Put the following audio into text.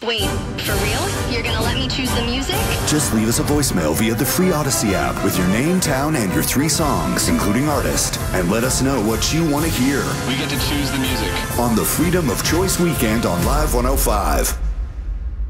Wait, for real? You're gonna let me choose the music? Just leave us a voicemail via the free Odyssey app with your name, town, and your 3 songs, including artist, and let us know what you want to hear. We get to choose the music. On the Freedom of Choice Weekend on Live 105.